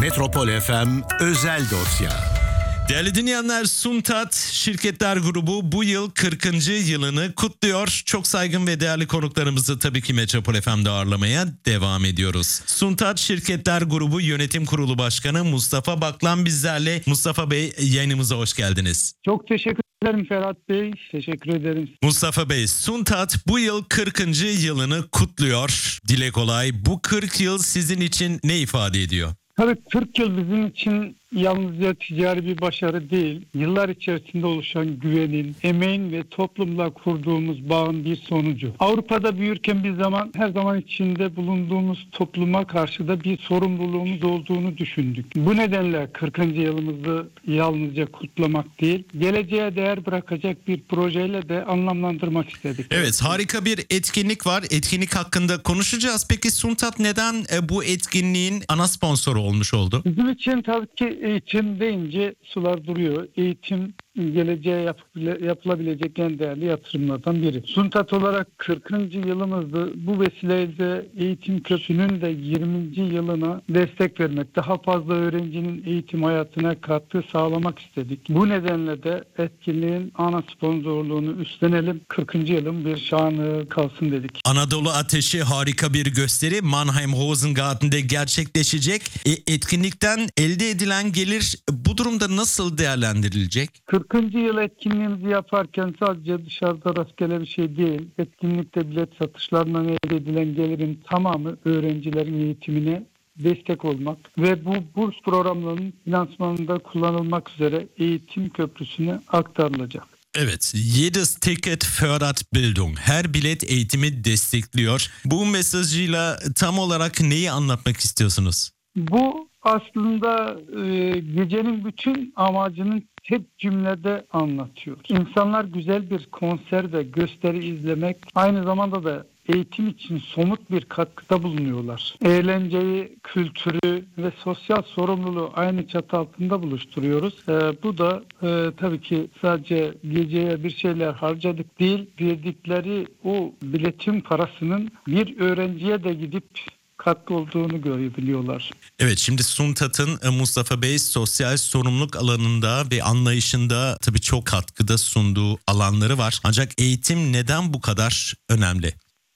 Metropol FM özel dosya. Değerli dinleyenler, Suntat Şirketler Grubu bu yıl 40. yılını kutluyor. Çok saygın ve değerli konuklarımızı tabii ki Metropol FM'de ağırlamaya devam ediyoruz. Suntat Şirketler Grubu Yönetim Kurulu Başkanı Mustafa Baklan bizlerle. Mustafa Bey, yayınımıza hoş geldiniz. Çok teşekkür ederim Ferhat Bey. Teşekkür ederim. Mustafa Bey, Suntat bu yıl 40. yılını kutluyor. Dile kolay. Bu 40 yıl sizin için ne ifade ediyor? Tabii 40 yıl bizim için yalnızca ticari bir başarı değil, yıllar içerisinde oluşan güvenin, emeğin ve toplumla kurduğumuz bağın bir sonucu. Avrupa'da büyürken her zaman içinde bulunduğumuz topluma karşı da bir sorumluluğumuz olduğunu düşündük. Bu nedenle 40. yılımızı yalnızca kutlamak değil, geleceğe değer bırakacak bir projeyle de anlamlandırmak istedik. Evet, harika bir etkinlik var. Etkinlik hakkında konuşacağız. Peki Suntat neden bu etkinliğin ana sponsoru olmuş oldu? Bizim için tabii ki eğitim deyince sular duruyor. Eğitim geleceğe yapılabilecek en değerli yatırımlardan biri. Suntat olarak 40. yılımızdı. Bu vesileyle eğitim köprüsünün de 20. yılına destek vermek, daha fazla öğrencinin eğitim hayatına katkı sağlamak istedik. Bu nedenle de etkinliğin ana sponsorluğunu üstlenelim. 40. yılın bir şanı kalsın dedik. Anadolu Ateşi harika bir gösteri Mannheim Rosengarten'de gerçekleşecek. Etkinlikten elde edilen gelir bu durumda nasıl değerlendirilecek? 40. yıl etkinliğimizi yaparken sadece dışarıda rastgele bir şey değil. Etkinlikte bilet satışlarından elde edilen gelirin tamamı öğrencilerin eğitimine destek olmak ve bu burs programlarının finansmanında kullanılmak üzere eğitim köprüsüne aktarılacak. Evet, jedes Ticket fördert Bildung. Her bilet eğitimi destekliyor. Bu mesajıyla tam olarak neyi anlatmak istiyorsunuz? Bu aslında gecenin bütün amacının tek cümlede anlatıyor. İnsanlar güzel bir konser ve gösteri izlemek, aynı zamanda da eğitim için somut bir katkıda bulunuyorlar. Eğlenceyi, kültürü ve sosyal sorumluluğu aynı çatı altında buluşturuyoruz. Bu da tabii ki sadece geceye bir şeyler harcadık değil, verdikleri o biletin parasının bir öğrenciye de gidip katkı olduğunu görebiliyorlar. Evet, şimdi Suntat'ın Mustafa Bey sosyal sorumluluk alanında ve anlayışında tabii çok katkıda sunduğu alanları var. Ancak eğitim neden bu kadar önemli?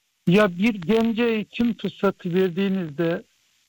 Ya bir gence eğitim fırsatı verdiğinizde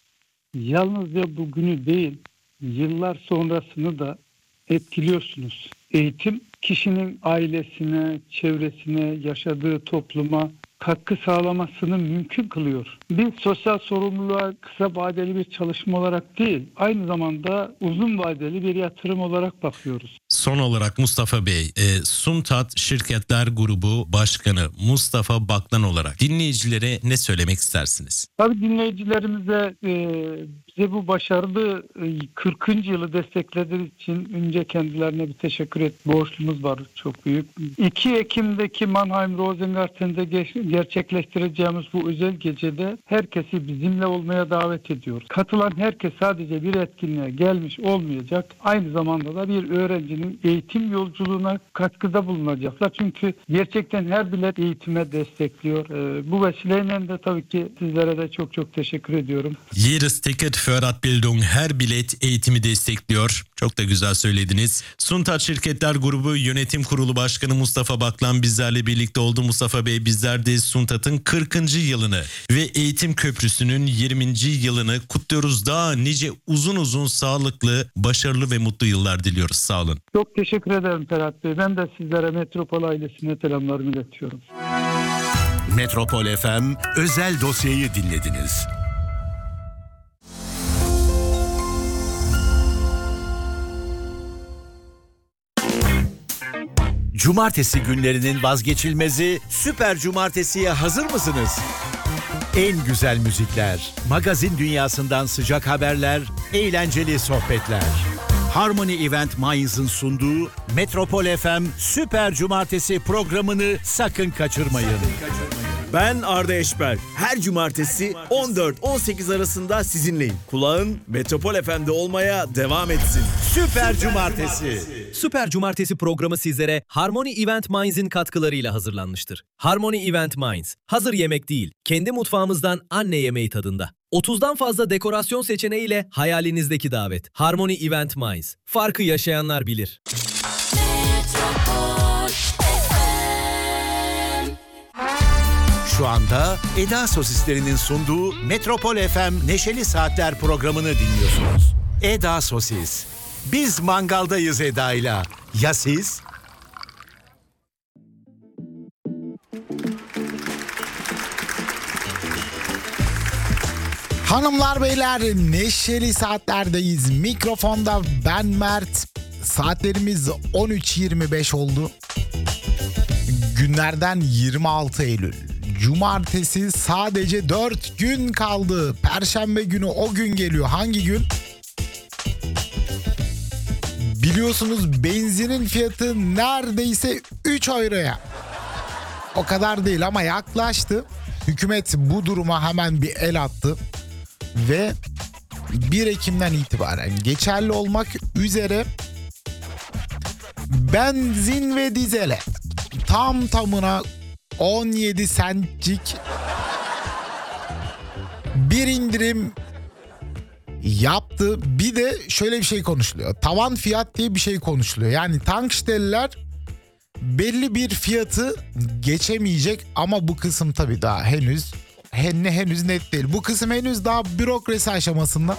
yalnızca bugünü değil, yıllar sonrasını da etkiliyorsunuz. Eğitim kişinin ailesine, çevresine, yaşadığı topluma katkı sağlamasını mümkün kılıyor. Biz sosyal sorumluluğa kısa vadeli bir çalışma olarak değil, aynı zamanda uzun vadeli bir yatırım olarak bakıyoruz. Son olarak Mustafa Bey, Suntat Şirketler Grubu Başkanı Mustafa Baklan olarak dinleyicilere ne söylemek istersiniz? Tabii dinleyicilerimize bize bu başarılı 40. yılı desteklediği için önce kendilerine bir teşekkür borçlumuz var, çok büyük. 2 Ekim'deki Mannheim Rosengarten'de gerçekleştireceğimiz bu özel gecede herkesi bizimle olmaya davet ediyoruz. Katılan herkes sadece bir etkinliğe gelmiş olmayacak, aynı zamanda da bir öğrencinin eğitim yolculuğuna katkıda bulunacaklar. Çünkü gerçekten her bilet eğitime destekliyor. Bu vesileyle de tabii ki sizlere de çok çok teşekkür ediyorum. Jedes Ticket fördert Bildung. Her bilet eğitimi destekliyor. Çok da güzel söylediniz. Suntat Şirketler Grubu Yönetim Kurulu Başkanı Mustafa Baklan bizlerle birlikte oldu. Mustafa Bey, bizler de Suntat'ın 40. yılını ve Eğitim Köprüsü'nün 20. yılını kutluyoruz. Daha nice uzun sağlıklı, başarılı ve mutlu yıllar diliyoruz. Sağ olun. Çok teşekkür ederim Ferhat Bey. Ben de sizlere Metropol ailesine selamlarımı iletiyorum. Metropol FM özel dosyayı dinlediniz. Cumartesi günlerinin vazgeçilmezi Süper Cumartesi'ye hazır mısınız? En güzel müzikler, magazin dünyasından sıcak haberler, eğlenceli sohbetler. Harmony Event Mainz'ın sunduğu Metropol FM Süper Cumartesi programını sakın kaçırmayın. Ben Arda Eşber. Her cumartesi 14-18 arasında sizinleyim. Kulağın Metropol FM'de olmaya devam etsin. Süper Cumartesi. Süper Cumartesi programı sizlere Harmony Event Mainz'in katkılarıyla hazırlanmıştır. Harmony Event Mainz, hazır yemek değil, kendi mutfağımızdan anne yemeği tadında. 30'dan fazla dekorasyon seçeneğiyle hayalinizdeki davet. Harmony Event Minds. Farkı yaşayanlar bilir. Şu anda Eda Sosislerinin sunduğu Metropol FM Neşeli Saatler programını dinliyorsunuz. Eda Sosis. Biz mangaldayız Eda'yla. Ya siz? Hanımlar beyler, neşeli saatlerdeyiz. Mikrofonda ben Mert. Saatlerimiz 13.25 oldu. Günlerden 26 Eylül. Cumartesi, sadece 4 gün kaldı. Perşembe günü o gün geliyor. Hangi gün? Biliyorsunuz benzinin fiyatı neredeyse 3 euroya. O kadar değil ama yaklaştı. Hükümet bu duruma hemen bir el attı. Ve 1 Ekim'den itibaren geçerli olmak üzere benzin ve dizele tam tamına 17 centlik bir indirim yaptı. Bir de şöyle bir şey konuşuluyor. Tavan fiyat diye bir şey konuşuluyor. Yani tanksteliler belli bir fiyatı geçemeyecek ama bu kısım tabii daha henüz net değil. Bu kısım henüz daha bürokrasi aşamasında.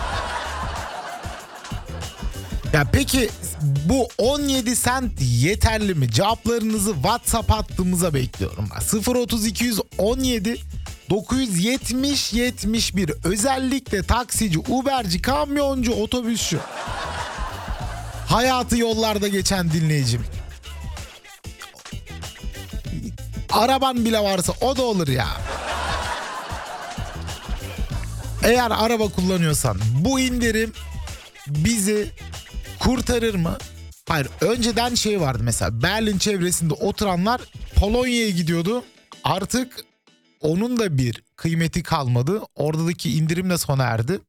Ya peki bu 17 sent yeterli mi? Cevaplarınızı WhatsApp hattımıza bekliyorum. 03217 970 71. Özellikle taksici, Uberci, kamyoncu, otobüsçü. Hayatı yollarda geçen dinleyicim. Araban bile varsa o da olur ya. Eğer araba kullanıyorsan bu indirim bizi kurtarır mı? Hayır, önceden şey vardı mesela, Berlin çevresinde oturanlar Polonya'ya gidiyordu. Artık onun da bir kıymeti kalmadı. Oradaki indirim de sona erdi.